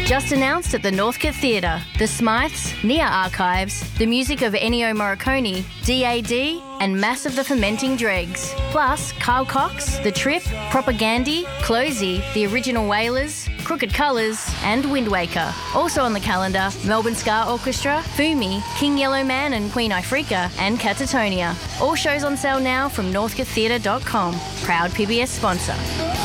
Just announced at the Northcote Theatre, The Smyths, Nia Archives, the music of Ennio Morricone, DAD, and Mass of the Fermenting Dregs. Plus, Carl Cox, The Trip, Propagandhi, Closey, The Original Wailers, Crooked Colours, and Wind Waker. Also on the calendar, Melbourne Ska Orchestra, Fumi, King Yellowman and Queen Ifrika, and Catatonia. All shows on sale now from northcotetheatre.com. Proud PBS sponsor.